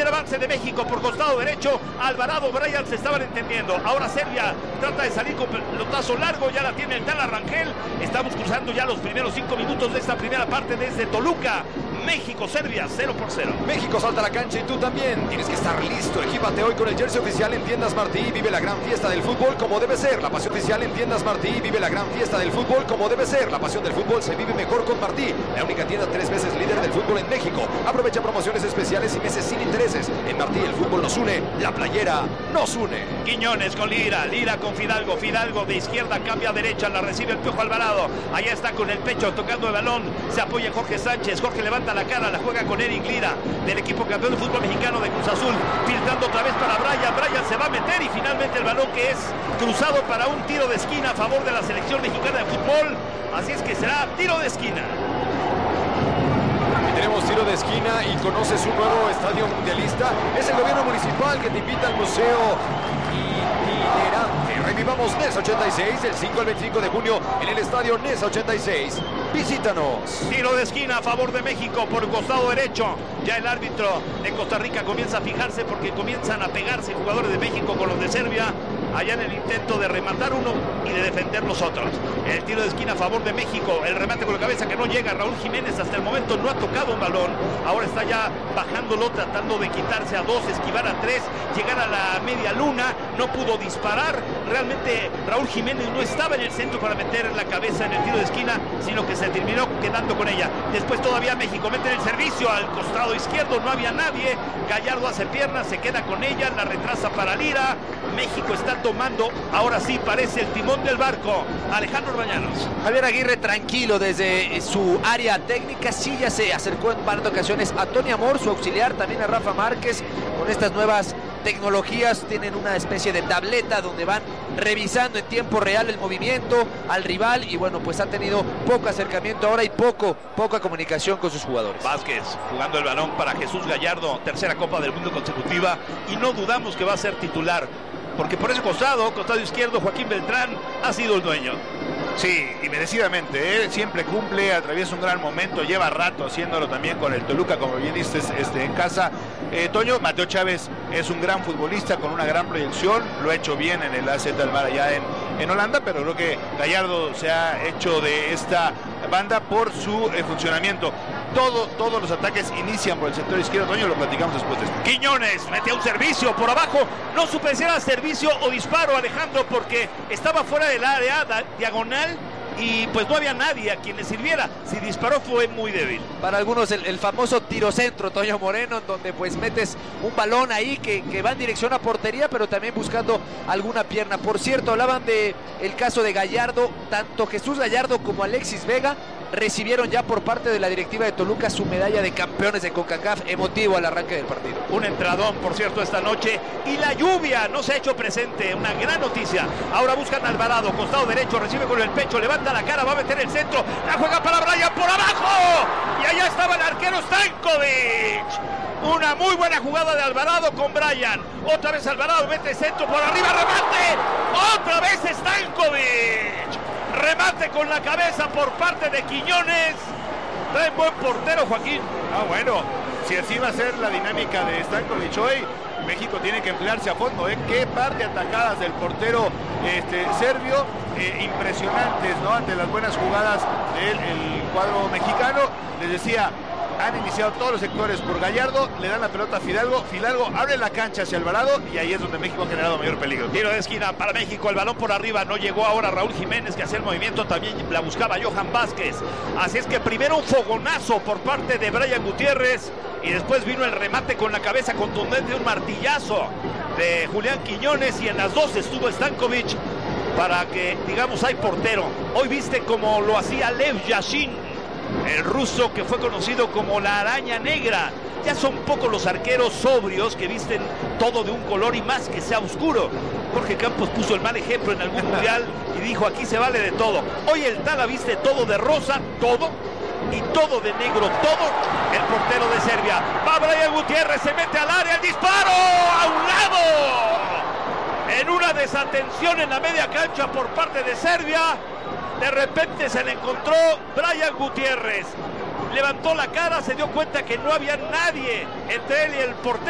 primer avance de México por costado derecho. Alvarado, Brian se estaban entendiendo. Ahora Serbia trata de salir con pelotazo largo. Ya la tiene el Tala Rangel. Estamos cruzando ya los primeros 5 minutos de esta primera parte desde Toluca. México, Serbia, 0-0. México salta a la cancha y tú también. Tienes que estar listo. Equípate hoy con el jersey oficial en Tiendas Martí y vive la gran fiesta del fútbol como debe ser. La pasión oficial en Tiendas Martí y vive la gran fiesta del fútbol como debe ser. La pasión del fútbol se vive mejor con Martí. La única tienda 3 veces líder del fútbol en México. Aprovecha promociones especiales y meses sin intereses. En Martí el fútbol nos une. La playera nos une. Quiñones con Lira. Lira con Fidalgo. Fidalgo de izquierda cambia a derecha. La recibe el Piojo Alvarado. Allá está con el pecho tocando el balón. Se apoya Jorge Sánchez. Jorge levanta la cara. La juega con Eric Lira del equipo campeón de fútbol mexicano de Cruz Azul. Filtrando otra vez para Brian. Brian se va a meter y finalmente el balón que es cruzado para un tiro de esquina a favor de la selección mexicana de fútbol. Así es que será tiro de esquina. Tenemos tiro de esquina y conoces un nuevo estadio mundialista. Es el gobierno municipal que te invita al museo itinerante. Revivamos NES 86 del 5 al 25 de junio en el estadio NES 86. Visítanos. Tiro de esquina a favor de México por el costado derecho. Ya el árbitro de Costa Rica comienza a fijarse porque comienzan a pegarse jugadores de México con los de Serbia. Allá en el intento de rematar uno y de defender los otros. El tiro de esquina a favor de México. El remate con la cabeza que no llega. Raúl Jiménez hasta el momento no ha tocado un balón. Ahora está ya bajándolo, tratando de quitarse a 2, esquivar a 3, llegar a la media luna. No pudo disparar. Realmente Raúl Jiménez no estaba en el centro para meter la cabeza en el tiro de esquina, sino que se terminó quedando con ella. Después todavía México mete el servicio al costado izquierdo. No había nadie. Gallardo hace piernas, se queda con ella, la retrasa para Lira. México está tomando, ahora sí parece el timón del barco. Alejandro Orbañanos. Javier Aguirre tranquilo desde su área técnica. Sí, ya se acercó en varias ocasiones a Tony Amor, su auxiliar, también a Rafa Márquez. Con estas nuevas tecnologías tienen una especie de tableta donde van revisando en tiempo real el movimiento al rival y bueno, pues ha tenido poco acercamiento ahora y poca comunicación con sus jugadores. Vázquez jugando el balón para Jesús Gallardo, tercera Copa del Mundo consecutiva y no dudamos que va a ser titular. Porque por ese costado izquierdo, Joaquín Beltrán ha sido el dueño. Sí, y merecidamente, siempre cumple, atraviesa un gran momento, lleva rato haciéndolo también con el Toluca, como bien dices, en casa. Toño, Mateo Chávez es un gran futbolista con una gran proyección, lo ha hecho bien en el AZ Almar allá en Holanda, pero creo que Gallardo se ha hecho de esta banda por su funcionamiento. Todos los ataques inician por el sector izquierdo, Toño, lo platicamos después de esto. Quiñones mete un servicio por abajo, no supe si era servicio o disparo, Alejandro, porque estaba fuera del área diagonal y pues no había nadie a quien le sirviera. Si disparó fue muy débil. Para algunos el famoso tirocentro, Toño Moreno, en donde pues metes un balón ahí que va en dirección a portería, pero también buscando alguna pierna. Por cierto, hablaban de el caso de Gallardo. Tanto Jesús Gallardo como Alexis Vega recibieron ya por parte de la directiva de Toluca su medalla de campeones de CONCACAF, emotivo al arranque del partido. Un entradón, por cierto, esta noche, y la lluvia no se ha hecho presente, una gran noticia. Ahora buscan a Alvarado, costado derecho, recibe con el pecho, levanta la cara, va a meter el centro, la juega para Brian por abajo, y allá estaba el arquero Stankovic. Una muy buena jugada de Alvarado con Brian. Otra vez Alvarado mete el centro por arriba, remate, otra vez Stankovic. Remate con la cabeza por parte de Quiñones. Trae buen portero, Joaquín. Bueno, si así va a ser la dinámica de Stankovic hoy, México tiene que emplearse a fondo. Qué par de atajadas del portero serbio, impresionantes, ¿no? Ante las buenas jugadas del cuadro mexicano. Les decía, han iniciado todos los sectores por Gallardo, le dan la pelota a Fidalgo, Fidalgo abre la cancha hacia Alvarado y ahí es donde México ha generado mayor peligro. Tiro de esquina para México, el balón por arriba, no llegó ahora Raúl Jiménez que hacía el movimiento, también la buscaba Johan Vázquez. Así es que primero un fogonazo por parte de Brian Gutiérrez y después vino el remate con la cabeza contundente, un martillazo de Julián Quiñones y en las dos estuvo Stankovic para que, digamos, hay portero. Hoy viste como lo hacía Lev Yashin, el ruso que fue conocido como la araña negra. Ya son pocos los arqueros sobrios que visten todo de un color y más que sea oscuro. Jorge Campos puso el mal ejemplo en algún mundial y dijo aquí se vale de todo. Hoy el Tala viste todo de rosa, todo, y todo de negro, todo. El portero de Serbia, va Brian Gutiérrez, se mete al área, el disparo a un lado. En una desatención en la media cancha por parte de Serbia, de repente se le encontró Brian Gutiérrez. Levantó la cara, se dio cuenta que no había nadie entre él y el portero.